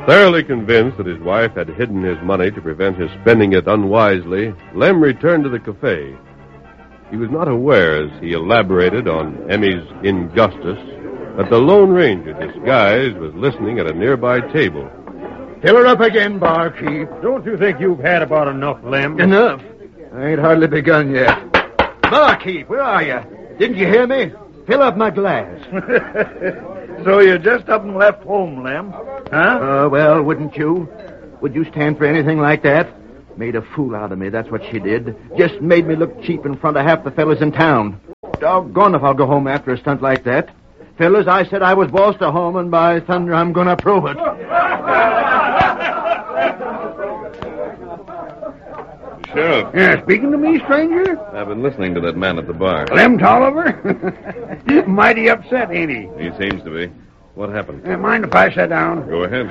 Thoroughly convinced that his wife had hidden his money to prevent his spending it unwisely, Lem returned to the cafe. He was not aware, as he elaborated on Emmy's injustice, that the Lone Ranger, disguised, was listening at a nearby table. Fill her up again, barkeep. Don't you think you've had about enough, Lem? Enough? I ain't hardly begun yet. Barkeep, where are you? Didn't you hear me? Fill up my glass. So you just up and left home, Lem? Huh? Well, wouldn't you? Would you stand for anything like that? Made a fool out of me, that's what she did. Just made me look cheap in front of half the fellas in town. Doggone if I'll go home after a stunt like that. Fellas, I said I was boss to home, and by thunder, I'm gonna prove it. Sheriff. Yeah, speaking to me, stranger? I've been listening to that man at the bar. Lem Tolliver? Mighty upset, ain't he? He seems to be. What happened? Mind if I sit down? Go ahead.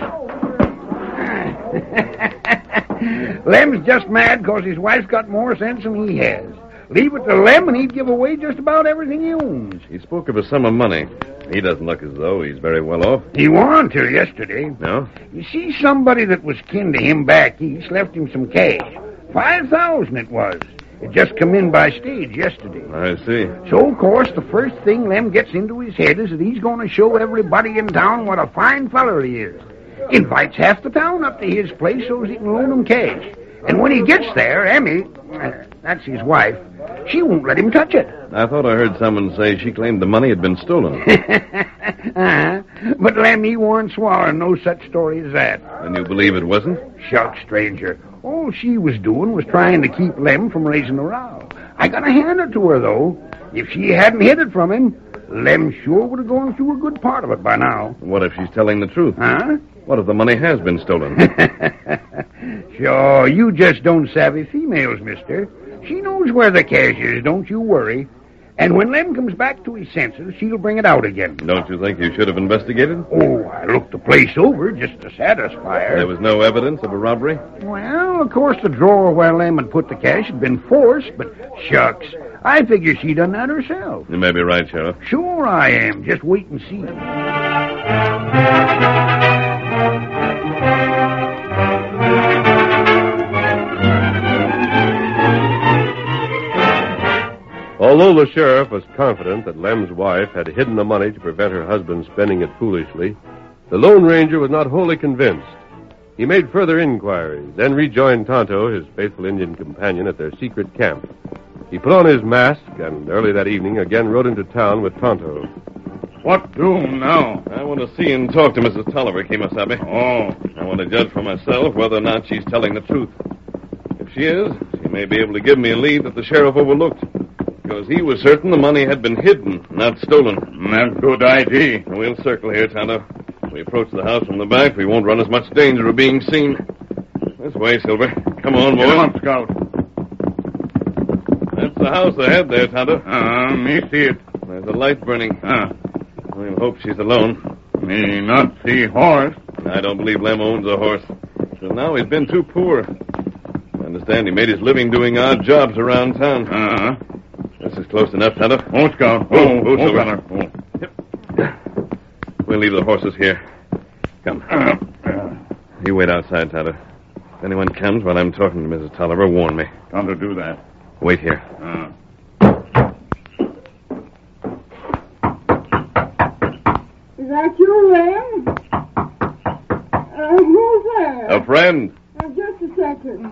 Lem's just mad because his wife's got more sense than he has. Leave it to Lem and he'd give away just about everything he owns. He spoke of a sum of money. He doesn't look as though he's very well off. He wasn't till yesterday. No? You see, somebody that was kin to him back east left him some cash. 5,000 it was. It just come in by stage yesterday. I see. So, of course, the first thing Lem gets into his head is that he's going to show everybody in town what a fine feller he is. Invites half the town up to his place so he can loan him cash. And when he gets there, Emmy, that's his wife, she won't let him touch it. I thought I heard someone say she claimed the money had been stolen. But Lem, he warn't swallowing no such story as that. And you believe it wasn't? Shucks, stranger. All she was doing was trying to keep Lem from raising a row. I gotta hand it to her, though. If she hadn't hid it from him, Lem sure would have gone through a good part of it by now. What if she's telling the truth? Huh? What if the money has been stolen? Sure, you just don't savvy females, mister. She knows where the cash is, don't you worry. And when Lem comes back to his senses, she'll bring it out again. Don't you think you should have investigated? Oh, I looked the place over just to satisfy her. There was no evidence of a robbery? Well, of course, the drawer where Lem had put the cash had been forced, but shucks, I figure she done that herself. You may be right, Sheriff. Sure I am. Just wait and see. Although the sheriff was confident that Lem's wife had hidden the money to prevent her husband spending it foolishly, the Lone Ranger was not wholly convinced. He made further inquiries, then rejoined Tonto, his faithful Indian companion, at their secret camp. He put on his mask and early that evening again rode into town with Tonto. What doing now? I want to see and talk to Mrs. Tolliver, Kemosabe. Oh. I want to judge for myself whether or not she's telling the truth. If she is, she may be able to give me a lead that the sheriff overlooked. Because he was certain the money had been hidden, not stolen. That's good idea. We'll circle here, Tonto. If we approach the house from the back, we won't run as much danger of being seen. This way, Silver. Come on, boy. Come on, Scout. That's the house ahead there, Tonto. Me see it. There's a light burning. We'll hope she's alone. Me not see horse. I don't believe Lem owns a horse. Till now, he's been too poor. I understand he made his living doing odd jobs around town. This is close enough, Tonto. Oh, Scout. Silver. Yep. We'll leave the horses here. Come. You wait outside, Tonto. If anyone comes while I'm talking to Mrs. Tolliver, warn me. Time to do that. Wait here. Is that you, Lem? Who's there? A friend. Just a second.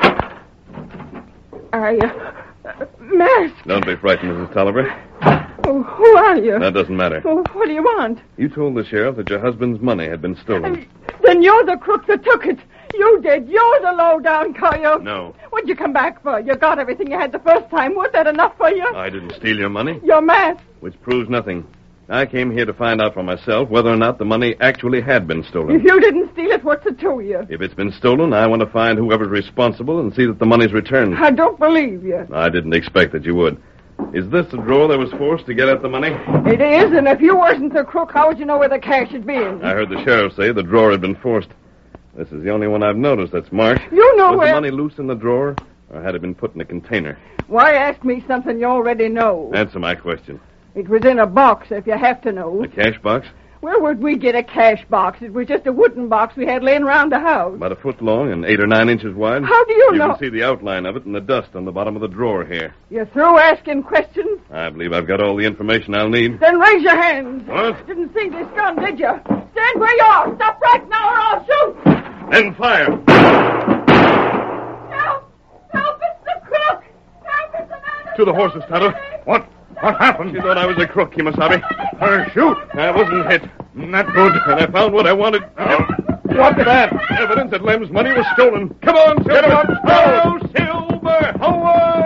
Mask. Don't be frightened, Mrs. Tolliver. Oh, who are you? That doesn't matter. Oh, what do you want? You told the sheriff that your husband's money had been stolen. Then you're the crook that took it. You did. You're the low-down coyote. No. What'd you come back for? You got everything you had the first time. Was that enough for you? I didn't steal your money. Your mask. Which proves nothing. I came here to find out for myself whether or not the money actually had been stolen. If you didn't steal it, what's it to you? If it's been stolen, I want to find whoever's responsible and see that the money's returned. I don't believe you. I didn't expect that you would. Is this the drawer that was forced to get at the money? It is, and if you wasn't the crook, how would you know where the cash had been? I heard the sheriff say the drawer had been forced. This is the only one I've noticed that's marked. You know was where... the money loose in the drawer, or had it been put in a container? Why ask me something you already know? Answer my question. It was in a box, if you have to know. A cash box? Where would we get a cash box? It was just a wooden box we had laying around the house. About a foot long and 8 or 9 inches wide. How do you know? You can see the outline of it in the dust on the bottom of the drawer here. You're through asking questions? I believe I've got all the information I'll need. Then raise your hands. What? Didn't see this gun, did you? Stand where you are. Stop right now or I'll shoot. Then fire. Help! Help! It's the crook! Help! It's the man! To the horses, Tonto. What happened? She thought I was a crook, Kimasabi. Shoot. I wasn't hit. Not good. And I found what I wanted. What's that? Evidence that Lem's money was stolen. Come on, Silver. Get him up. Oh, Silver. Hooray!